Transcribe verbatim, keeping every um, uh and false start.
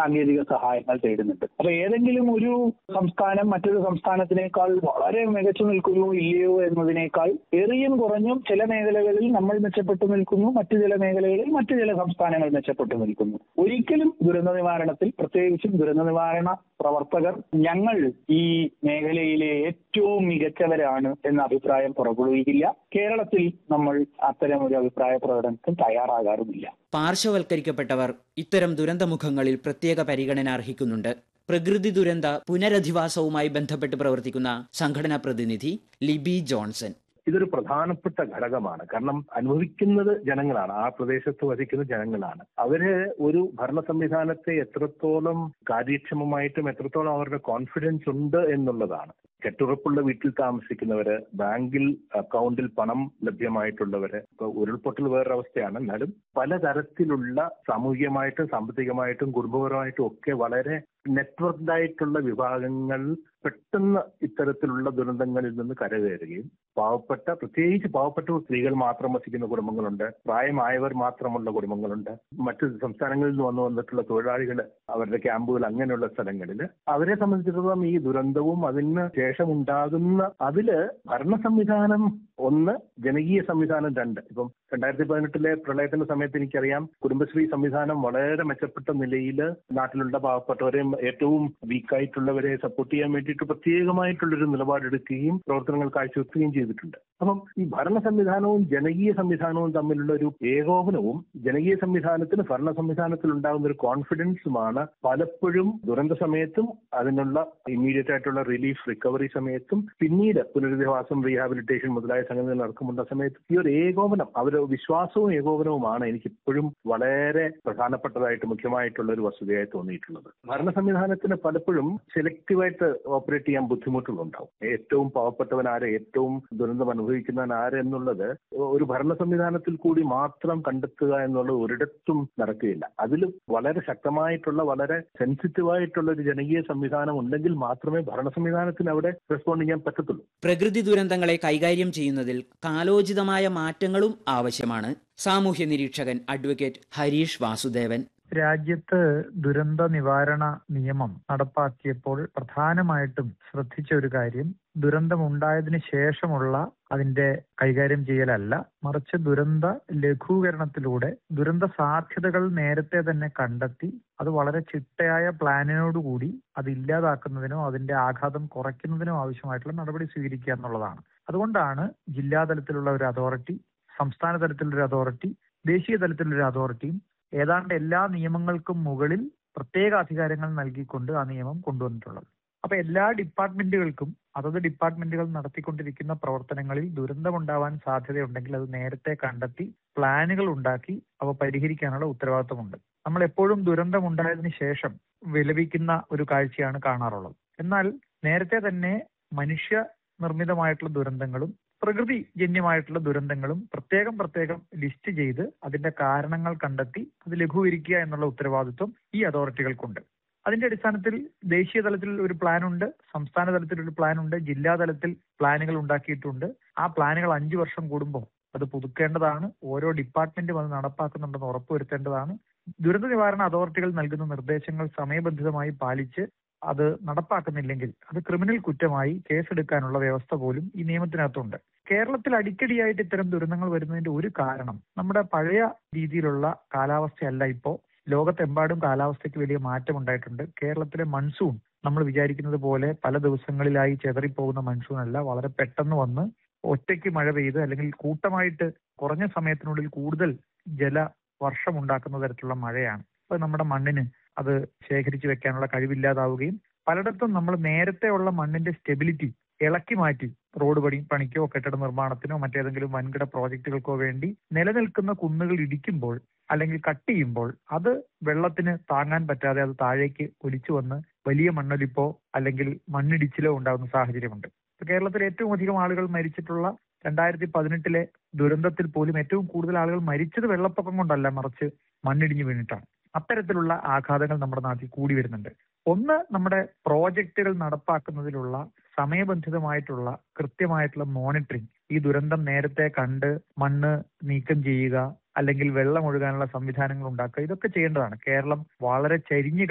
സാങ്കേതിക സഹായങ്ങൾ തേടുന്നുണ്ട്. അപ്പൊ ഏതെങ്കിലും ഒരു സംസ്ഥാനം മറ്റൊരു സംസ്ഥാനത്തിനേക്കാൾ വളരെ മികച്ചു നിൽക്കുന്നു ഇല്ലയോ എന്നതിനേക്കാൾ ഏറിയും കുറഞ്ഞും ചില മേഖലകളിൽ നമ്മൾ മെച്ചപ്പെട്ടു നിൽക്കുന്നു, മറ്റു ചില മേഖലകളിൽ മറ്റു ചില സംസ്ഥാനങ്ങൾ മെച്ചപ്പെട്ടു നിൽക്കുന്നു. ഒരിക്കലും ദുരന്ത നിവാരണത്തിൽ, പ്രത്യേകിച്ചും ദുരന്ത നിവാരണ പ്രവർത്തകർ ഞങ്ങൾ ഈ മേഖലയിലെ ഏറ്റവും മികച്ചവരാണ് എന്ന അഭിപ്രായം പുറപ്പെടുവിക്കില്ല. കേരളത്തിൽ നമ്മൾ അത്തരം ഒരു അഭിപ്രായ പ്രകടനത്തിന് തയ്യാറാകാറുമില്ല. പാർശ്വവൽക്കരിക്കപ്പെട്ടവർ ഇത്തരം ദുരന്തമുഖങ്ങളിൽ പ്രത്യേക പരിഗണന അർഹിക്കുന്നുണ്ട്. പ്രകൃതി ദുരന്ത പുനരധിവാസവുമായി ബന്ധപ്പെട്ട് പ്രവർത്തിക്കുന്ന സംഘടനാ പ്രതിനിധി ലിബി ജോൺസൺ. ഇതൊരു പ്രധാനപ്പെട്ട ഘടകമാണ്. കാരണം അനുഭവിക്കുന്നത് ജനങ്ങളാണ്, ആ പ്രദേശത്ത് വസിക്കുന്ന ജനങ്ങളാണ്. അവര് ഒരു ഭരണ സംവിധാനത്തെ എത്രത്തോളം കാര്യക്ഷമമായിട്ടും എത്രത്തോളം അവരുടെ കോൺഫിഡൻസ് ഉണ്ട് എന്നുള്ളതാണ്. കെട്ടുറപ്പുള്ള വീട്ടിൽ താമസിക്കുന്നവര്, ബാങ്കിൽ അക്കൗണ്ടിൽ പണം ലഭ്യമായിട്ടുള്ളവര്, ഇപ്പൊ ഉരുൾപൊട്ടൽ വേറൊരവസ്ഥയാണ്. എന്നാലും പലതരത്തിലുള്ള സാമൂഹികമായിട്ടും സാമ്പത്തികമായിട്ടും കുടുംബപരമായിട്ടും ഒക്കെ വളരെ നെറ്റ്വർക്ക്ഡ് ആയിട്ടുള്ള വിഭാഗങ്ങൾ പെട്ടെന്ന് ഇത്തരത്തിലുള്ള ദുരന്തങ്ങളിൽ നിന്ന് കരകയറുകയും പാവപ്പെട്ട, പ്രത്യേകിച്ച് പാവപ്പെട്ട സ്ത്രീകൾ മാത്രം വസിക്കുന്ന കുടുംബങ്ങളുണ്ട്, പ്രായമായവർ മാത്രമുള്ള കുടുംബങ്ങളുണ്ട്, മറ്റു സംസ്ഥാനങ്ങളിൽ നിന്ന് വന്നു വന്നിട്ടുള്ള തൊഴിലാളികൾ അവരുടെ ക്യാമ്പുകൾ, അങ്ങനെയുള്ള സ്ഥലങ്ങളിൽ അവരെ സംബന്ധിച്ചിടത്തോളം ഈ ദുരന്തവും അതിന് ശേഷം ഉണ്ടാകുന്ന അതില് ഭരണ സംവിധാനം ഒന്ന്, ജനകീയ സംവിധാനം രണ്ട്. ഇപ്പം രണ്ടായിരത്തി പതിനെട്ടിലെ പ്രളയത്തിന്റെ സമയത്ത് എനിക്കറിയാം കുടുംബശ്രീ സംവിധാനം വളരെ മെച്ചപ്പെട്ട നിലയിൽ നാട്ടിലുള്ള പാവപ്പെട്ടവരെയും ഏറ്റവും വീക്കായിട്ടുള്ളവരെ സപ്പോർട്ട് ചെയ്യാൻ വേണ്ടിയിട്ട് പ്രത്യേകമായിട്ടുള്ളൊരു നിലപാടെടുക്കുകയും പ്രവർത്തനങ്ങൾ കാഴ്ചവെക്കുകയും ചെയ്തിട്ടുണ്ട്. അപ്പം ഈ ഭരണ സംവിധാനവും ജനകീയ സംവിധാനവും തമ്മിലുള്ള ഒരു ഏകോപനവും ജനകീയ സംവിധാനത്തിന് ഭരണ സംവിധാനത്തിൽ ഉണ്ടാകുന്ന ഒരു കോൺഫിഡൻസുമാണ് പലപ്പോഴും ദുരന്ത സമയത്തും അതിനുള്ള ഇമ്മീഡിയറ്റ് ആയിട്ടുള്ള റിലീഫ് റിക്കവറി സമയത്തും പിന്നീട് പുനരധിവാസം, റീഹാബിലിറ്റേഷൻ മുതലായ സംഗതികൾ നടക്കുമുള്ള സമയത്ത് ഈ ഒരു ഏകോപനം, അവരുടെ വിശ്വാസവും ഏകോപനവുമാണ് എനിക്കിപ്പോഴും വളരെ പ്രധാനപ്പെട്ടതായിട്ട് മുഖ്യമായിട്ടുള്ള ഒരു വസ്തുതയായി തോന്നിയിട്ടുള്ളത്. ഭരണ സംവിധാനത്തിന് പലപ്പോഴും സെലക്റ്റീവായിട്ട് ഓപ്പറേറ്റ് ചെയ്യാൻ ബുദ്ധിമുട്ടുകളുണ്ടാവും. ഏറ്റവും പാവപ്പെട്ടവൻ ആര്, ഏറ്റവും ദുരന്തം അനുഭവിക്കുന്നവൻ ആര് എന്നുള്ളത് ഒരു ഭരണ സംവിധാനത്തിൽ കൂടി മാത്രം കണ്ടെത്തുക എന്നുള്ളത് ഒരിടത്തും നടക്കുകയില്ല. അതിൽ വളരെ ശക്തമായിട്ടുള്ള, വളരെ സെൻസിറ്റീവായിട്ടുള്ള ഒരു ജനകീയ സംവിധാനം ഉണ്ടെങ്കിൽ മാത്രമേ ഭരണ സംവിധാനത്തിന് അവിടെ റെസ്പോണ്ട് ചെയ്യാൻ പറ്റത്തുള്ളൂ. പ്രകൃതി ദുരന്തങ്ങളെ കൈകാര്യം ചെയ്യുന്നതിൽ കാലോചിതമായ മാറ്റങ്ങളും ആവശ്യമാണ്. സാമൂഹ്യ നിരീക്ഷകൻ അഡ്വക്കേറ്റ് ഹരീഷ് വാസുദേവൻ. രാജ്യത്ത് ദുരന്ത നിവാരണ നിയമം നടപ്പാക്കിയപ്പോൾ പ്രധാനമായിട്ടും ശ്രദ്ധിച്ച ഒരു കാര്യം ദുരന്തമുണ്ടായതിനു ശേഷമുള്ള അതിന്റെ കൈകാര്യം ചെയ്യലല്ല, മറിച്ച് ദുരന്ത ലഘൂകരണത്തിലൂടെ ദുരന്ത സാധ്യതകൾ നേരത്തെ തന്നെ കണ്ടെത്തി അത് വളരെ ചിട്ടയായ പ്ലാനിനോടുകൂടി അത് ഇല്ലാതാക്കുന്നതിനോ അതിന്റെ ആഘാതം കുറയ്ക്കുന്നതിനോ ആവശ്യമായിട്ടുള്ള നടപടി സ്വീകരിക്കുക എന്നുള്ളതാണ്. അതുകൊണ്ടാണ് ജില്ലാതലത്തിലുള്ള ഒരു അതോറിറ്റി, സംസ്ഥാന തലത്തിലൊരു അതോറിറ്റി, ദേശീയ തലത്തിലൊരു അതോറിറ്റിയും ഏതാണ്ട് എല്ലാ നിയമങ്ങൾക്കും മുകളിൽ പ്രത്യേക അധികാരങ്ങൾ നൽകിക്കൊണ്ട് ആ നിയമം കൊണ്ടുവന്നിട്ടുള്ളത്. അപ്പൊ എല്ലാ ഡിപ്പാർട്ട്മെന്റുകൾക്കും അതത് ഡിപ്പാർട്ട്മെന്റുകൾ നടത്തിക്കൊണ്ടിരിക്കുന്ന പ്രവർത്തനങ്ങളിൽ ദുരന്തമുണ്ടാവാൻ സാധ്യതയുണ്ടെങ്കിൽ അത് നേരത്തെ കണ്ടെത്തി പ്ലാനുകൾ ഉണ്ടാക്കി അവ പരിഹരിക്കാനുള്ള ഉത്തരവാദിത്വമുണ്ട്. നമ്മൾ എപ്പോഴും ദുരന്തമുണ്ടായതിനു ശേഷം വിലപിക്കുന്ന ഒരു കാഴ്ചയാണ് കാണാറുള്ളത്. എന്നാൽ നേരത്തെ തന്നെ മനുഷ്യ നിർമ്മിതമായിട്ടുള്ള ദുരന്തങ്ങളും പ്രകൃതി ജന്യമായിട്ടുള്ള ദുരന്തങ്ങളും പ്രത്യേകം പ്രത്യേകം ലിസ്റ്റ് ചെയ്ത് അതിന്റെ കാരണങ്ങൾ കണ്ടെത്തി അത് ലഘൂകരിക്കുക എന്നുള്ള ഉത്തരവാദിത്വം ഈ അതോറിറ്റികൾക്കുണ്ട്. അതിന്റെ അടിസ്ഥാനത്തിൽ ദേശീയ തലത്തിൽ ഒരു പ്ലാൻ ഉണ്ട്, സംസ്ഥാന തലത്തിൽ ഒരു പ്ലാൻ ഉണ്ട്, ജില്ലാ തലത്തിൽ പ്ലാനുകൾ ഉണ്ടാക്കിയിട്ടുണ്ട്. ആ പ്ലാനുകൾ അഞ്ചു വർഷം കൂടുമ്പോൾ അത് പുതുക്കേണ്ടതാണ്. ഓരോ ഡിപ്പാർട്ട്മെന്റും അത് നടപ്പാക്കുന്നുണ്ടെന്ന് ഉറപ്പുവരുത്തേണ്ടതാണ്. ദുരന്ത നിവാരണ അതോറിറ്റികൾ നൽകുന്ന നിർദ്ദേശങ്ങൾ സമയബന്ധിതമായി പാലിച്ച് അത് നടപ്പാക്കുന്നില്ലെങ്കിൽ അത് ക്രിമിനൽ കുറ്റമായി കേസെടുക്കാനുള്ള വ്യവസ്ഥ പോലും ഈ നിയമത്തിനകത്തുണ്ട്. കേരളത്തിൽ അടിക്കടിയായിട്ട് ഇത്തരം ദുരന്തങ്ങൾ വരുന്നതിന്റെ ഒരു കാരണം നമ്മുടെ പഴയ രീതിയിലുള്ള കാലാവസ്ഥയല്ല ഇപ്പോൾ. ലോകത്തെമ്പാടും കാലാവസ്ഥയ്ക്ക് വലിയ മാറ്റം ഉണ്ടായിട്ടുണ്ട്. കേരളത്തിലെ മൺസൂൺ നമ്മൾ വിചാരിക്കുന്നത് പോലെ പല ദിവസങ്ങളിലായി ചെതറിപ്പോകുന്ന മൺസൂൺ അല്ല, വളരെ പെട്ടെന്ന് വന്ന് ഒറ്റയ്ക്ക് മഴ പെയ്ത് അല്ലെങ്കിൽ കൂട്ടമായിട്ട് കുറഞ്ഞ സമയത്തിനുള്ളിൽ കൂടുതൽ ജലവർഷം ഉണ്ടാക്കുന്ന തരത്തിലുള്ള മഴയാണ്. അപ്പൊ നമ്മുടെ മണ്ണിന് അത് ശേഖരിച്ചു വെക്കാനുള്ള കഴിവില്ലാതാവുകയും പലയിടത്തും നമ്മൾ നേരത്തെ ഉള്ള മണ്ണിന്റെ സ്റ്റെബിലിറ്റി ഇളക്കി മാറ്റി റോഡ് പണി പണിക്കോ കെട്ടിട നിർമ്മാണത്തിനോ മറ്റേതെങ്കിലും വൻകിട പ്രോജക്റ്റുകൾക്കോ വേണ്ടി നിലനിൽക്കുന്ന കുന്നുകൾ ഇടിക്കുമ്പോൾ അല്ലെങ്കിൽ കട്ട് ചെയ്യുമ്പോൾ അത് വെള്ളത്തിന് താങ്ങാൻ പറ്റാതെ അത് താഴേക്ക് ഒലിച്ചു വന്ന് വലിയ മണ്ണൊലിപ്പോ അല്ലെങ്കിൽ മണ്ണിടിച്ചിലോ ഉണ്ടാകുന്ന സാഹചര്യമുണ്ട്. കേരളത്തിൽ ഏറ്റവും അധികം ആളുകൾ മരിച്ചിട്ടുള്ള രണ്ടായിരത്തി പതിനെട്ടിലെ ദുരന്തത്തിൽ പോലും ഏറ്റവും കൂടുതൽ ആളുകൾ മരിച്ചത് വെള്ളപ്പൊക്കം കൊണ്ടല്ല, മറിച്ച് മണ്ണിടിഞ്ഞു വീണിട്ടാണ്. അത്തരത്തിലുള്ള ആഘാതങ്ങൾ നമ്മുടെ നാട്ടിൽ കൂടി വരുന്നുണ്ട്. ഒന്ന്, നമ്മുടെ പ്രോജക്റ്റുകൾ നടപ്പാക്കുന്നതിലുള്ള സമയബന്ധിതമായിട്ടുള്ള കൃത്യമായിട്ടുള്ള മോണിറ്ററിംഗ്. ഈ ദുരന്തം നേരത്തെ കണ്ട് മണ്ണ് നീക്കം ചെയ്യുക അല്ലെങ്കിൽ വെള്ളം ഒഴുകാനുള്ള സംവിധാനങ്ങൾ ഉണ്ടാക്കുക, ഇതൊക്കെ ചെയ്യേണ്ടതാണ്. കേരളം വളരെ ചരിഞ്ഞ്